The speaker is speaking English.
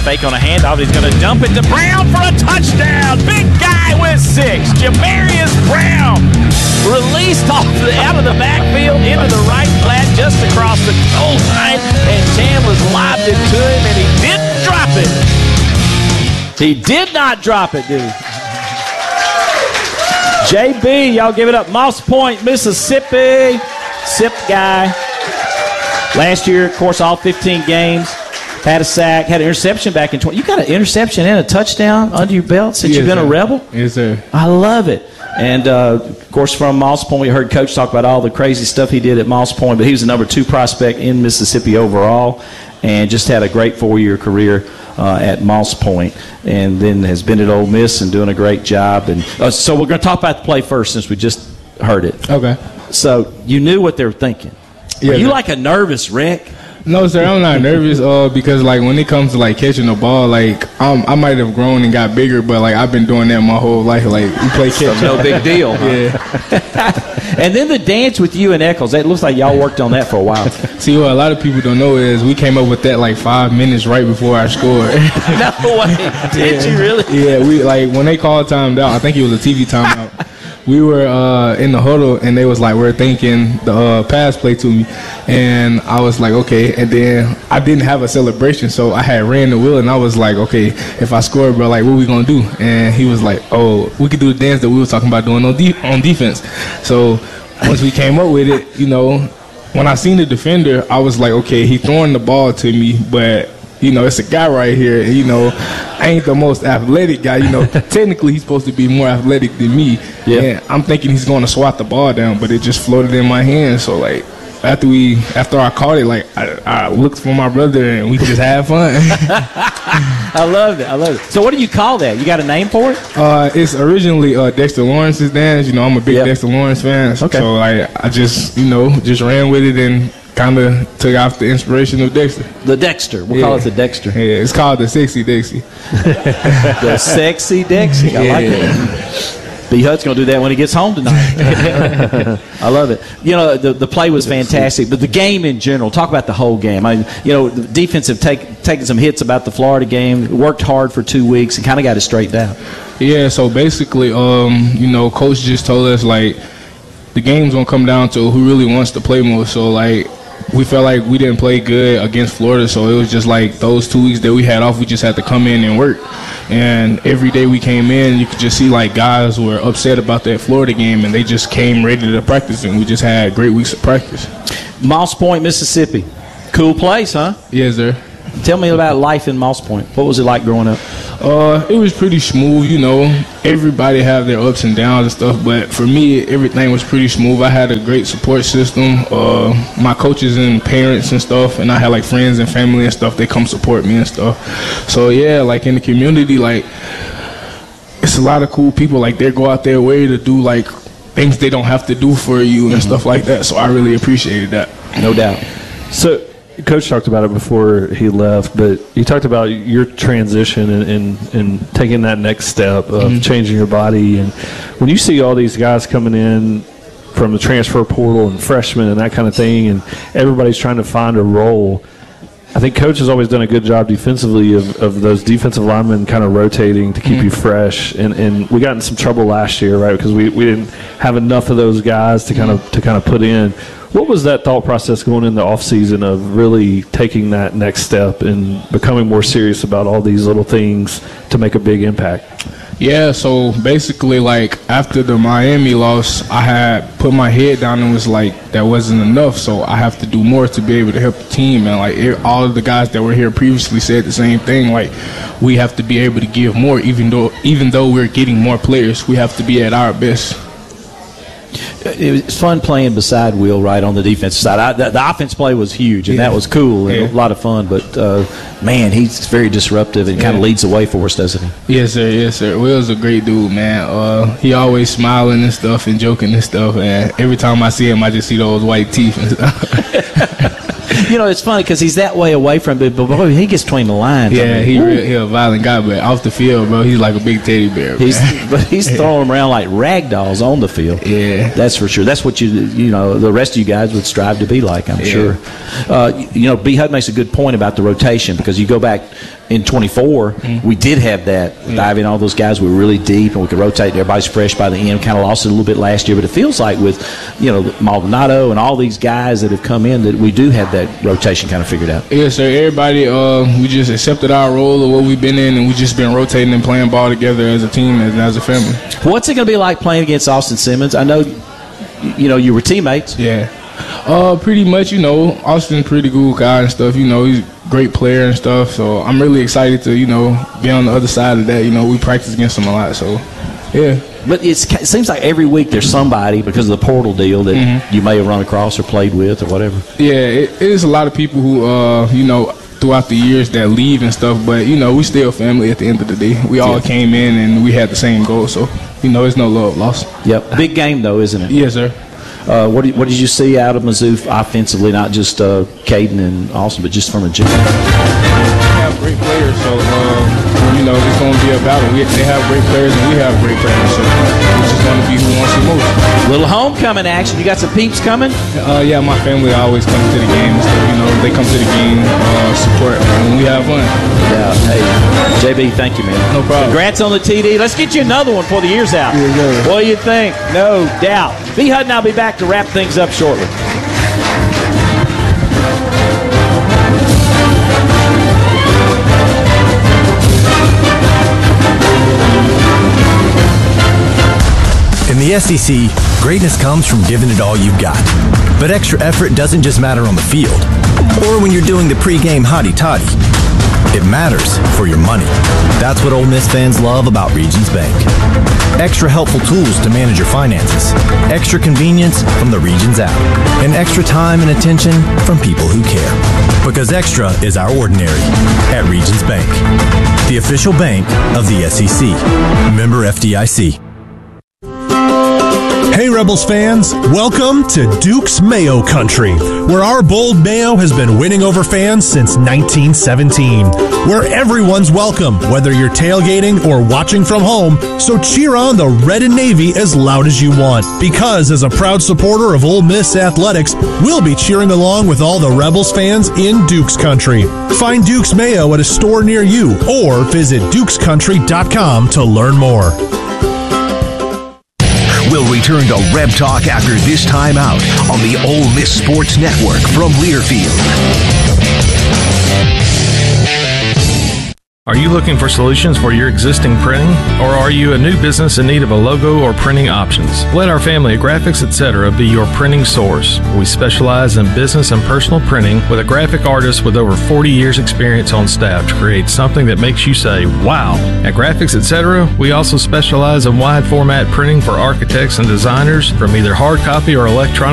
fake on a handoff. He's going to dump it to Brown for a touchdown. Big guy with 6. Jamarius Brown released out of the backfield into the right flat just across the goal line, and Chambliss lobbed it to him, and he didn't drop it. He did not drop it, dude. JB, y'all give it up. Moss Point, Mississippi. SIP guy. Last year, of course, all 15 games. Had a sack, had an interception back in 20. You got an interception and a touchdown under your belt since you've been a Rebel? Yes, sir. I love it. And, of course, from Moss Point, we heard Coach talk about all the crazy stuff he did at Moss Point, but he was the number 2 prospect in Mississippi overall and just had a great 4-year career at Moss Point, and then has been at Ole Miss and doing a great job. And so we're going to talk about the play first since we just heard it. Okay. So you knew what they were thinking. Yeah, Are you like a nervous wreck? No, sir, I'm not nervous because, like, when it comes to, like, catching the ball, like, I might have grown and got bigger, but, like, I've been doing that my whole life. Like, we play catch. No big deal. Yeah. And then the dance with you and Eccles, it looks like y'all worked on that for a while. See, what a lot of people don't know is we came up with that, like, 5 minutes right before I scored. No way. Did you really? Yeah, we, like, when they called timed out, I think it was a TV timeout. We were in the huddle, and they was like, we're thinking the pass play to me. And I was like, okay. And then I didn't have a celebration, so I had ran the wheel, and I was like, okay, if I score, bro, like, what we going to do? And he was like, oh, we could do the dance that we were talking about doing on defense. So once we came up with it, you know, when I seen the defender, I was like, okay, he throwing the ball to me, but you know, it's a guy right here. You know, I ain't the most athletic guy. You know, technically he's supposed to be more athletic than me. Yeah. And I'm thinking he's going to swat the ball down, but it just floated in my hand. So, like, after I caught it, like, I looked for my brother and we just had fun. I love it. So what do you call that? You got a name for it? It's originally Dexter Lawrence's dance. You know, I'm a big Dexter Lawrence fan. Okay. So, I just, you know, just ran with it and kind of took off the inspiration of Dexter. The Dexter. We'll call it the Dexter. Yeah, it's called the Sexy Dexy. The Sexy Dexy. I like it. B. Hud's going to do that when he gets home tonight. I love it. You know, the play was fantastic, but the game in general, talk about the whole game. I mean, you know, the defense have taken some hits about the Florida game, worked hard for 2 weeks, and kind of got it straightened out. Yeah, so basically, you know, Coach just told us, like, the game's going to come down to who really wants to play more. So, like, we felt like we didn't play good against Florida, so it was just like those 2 weeks that we had off, we just had to come in and work. And every day we came in, you could just see like guys were upset about that Florida game, and they just came ready to practice, and we just had great weeks of practice. Moss Point, Mississippi. Cool place, huh? Yes, sir. Tell me about life in Moss Point. What was it like growing up? It was pretty smooth, you know. Everybody have their ups and downs and stuff, but for me, everything was pretty smooth. I had a great support system. My coaches and parents and stuff, and I had like friends and family and stuff. They come support me and stuff. So yeah, like in the community, like it's a lot of cool people. Like they go out their way to do like things they don't have to do for you and stuff like that. So I really appreciated that. No doubt. So Coach talked about it before he left, but you talked about your transition and taking that next step of changing your body. And when you see all these guys coming in from the transfer portal and freshmen and that kind of thing, and everybody's trying to find a role, I think Coach has always done a good job defensively of those defensive linemen kind of rotating to keep you fresh. And we got in some trouble last year, right, because we didn't have enough of those guys to kind of put in. What was that thought process going in the offseason of really taking that next step and becoming more serious about all these little things to make a big impact? Yeah, so basically, like, after the Miami loss, I had put my head down and was like, that wasn't enough, so I have to do more to be able to help the team. And, like, all of the guys that were here previously said the same thing. Like, we have to be able to give more, even though we're getting more players. We have to be at our best. It was fun playing beside Will, right, on the defensive side. The offense play was huge, and that was cool and a lot of fun. But, man, he's very disruptive and kind of leads the way for us, doesn't he? Yes, sir. Yes, sir. Will's a great dude, man. He always smiling and stuff and joking and stuff. And every time I see him, I just see those white teeth and stuff. You know, it's funny because he's that way away from it, but boy, he gets between the lines. Yeah, I mean, he's a violent guy, but off the field, bro, he's like a big teddy bear. But he's throwing them around like rag dolls on the field. Yeah, that's for sure. That's what you know the rest of you guys would strive to be like, I'm sure. You know, B. Hud makes a good point about the rotation because you go back in 24, we did have that. Ivy and all those guys were really deep, and we could rotate. Everybody's fresh by the end. Kind of lost it a little bit last year, but it feels like with, Maldonado and all these guys that have come in that we do have that rotation kind of figured out. Yes, sir. Everybody, we just accepted our role of what we've been in, and we've just been rotating and playing ball together as a team and as a family. What's it going to be like playing against Austin Simmons? I know, you were teammates. Yeah. Pretty much, Austin's a pretty cool guy and stuff. He's a great player and stuff. So I'm really excited to, be on the other side of that. We practice against him a lot. So, yeah. But it seems like every week there's somebody, because of the portal deal, that you may have run across or played with or whatever. Yeah, it is a lot of people who, throughout the years that leave and stuff. But, we still family at the end of the day. We all came in and we had the same goal. So, there's no love lost. Yep. Big game, though, isn't it? Yes, sir. What did you see out of Mizzou offensively, not just Caden and Austin, but just from a general? They have great players, so, it's going to be a battle. They have great players, and we have great players, so it's just going to be who wants the most. Little homecoming action. You got some peeps coming? Yeah, my family always comes to the games. So, they come to the game, support, and we have fun. Yeah. Hey, JB, thank you, man. No problem. Congrats on the TD. Let's get you another one before the year's out. Yeah. What do you think? No doubt. B. Hutton, I'll be back to wrap things up shortly. In the SEC, greatness comes from giving it all you've got. But extra effort doesn't just matter on the field or when you're doing the pregame hotty-toddy. It matters for your money. That's what Ole Miss fans love about Regions Bank. Extra helpful tools to manage your finances, extra convenience from the Regions app, and extra time and attention from people who care. Because extra is our ordinary at Regions Bank, the official bank of the SEC. Member FDIC. Hey Rebels fans, welcome to Duke's Mayo Country, where our bold mayo has been winning over fans since 1917, where everyone's welcome, whether you're tailgating or watching from home, so cheer on the Red and Navy as loud as you want, because as a proud supporter of Ole Miss Athletics, we'll be cheering along with all the Rebels fans in Duke's Country. Find Duke's Mayo at a store near you, or visit dukescountry.com to learn more. We'll return to Reb Talk after this time out on the Ole Miss Sports Network from Learfield. Are you looking for solutions for your existing printing? Or are you a new business in need of a logo or printing options? Let our family of Graphics Etc. be your printing source. We specialize in business and personal printing with a graphic artist with over 40 years experience on staff to create something that makes you say, wow. At Graphics Etc., we also specialize in wide format printing for architects and designers from either hard copy or electronic